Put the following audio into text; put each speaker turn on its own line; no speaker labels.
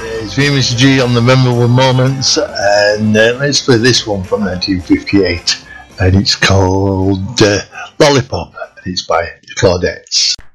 It's me, Mr. G, on the Memorable Moments, and let's play this one from 1958, and it's called Lollipop, and it's by the Claudettes.